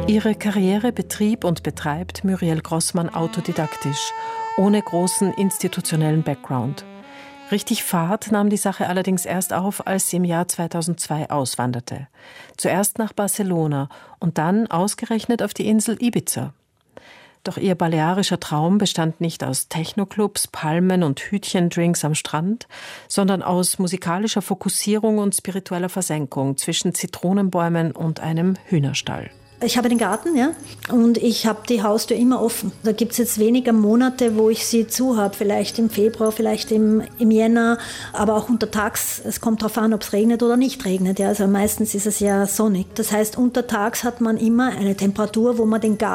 Ihre Karriere betrieb und betreibt Muriel Grossmann autodidaktisch, ohne großen institutionellen Background. Richtig Fahrt nahm die Sache allerdings erst auf, als sie im Jahr 2002 auswanderte. Zuerst nach Barcelona und dann ausgerechnet auf die Insel Ibiza. Doch ihr balearischer Traum bestand nicht aus Techno-Clubs, Palmen und Hütchendrinks am Strand, sondern aus musikalischer Fokussierung und spiritueller Versenkung zwischen Zitronenbäumen und einem Hühnerstall. Ich habe den Garten, ja, und ich habe die Haustür immer offen. Da gibt es jetzt weniger Monate, wo ich sie zu habe. Vielleicht im Februar, vielleicht im Jänner, aber auch untertags. Es kommt darauf an, ob es regnet oder nicht regnet. Ja. Also meistens ist es ja sonnig. Das heißt, untertags hat man immer eine Temperatur, wo man den Garten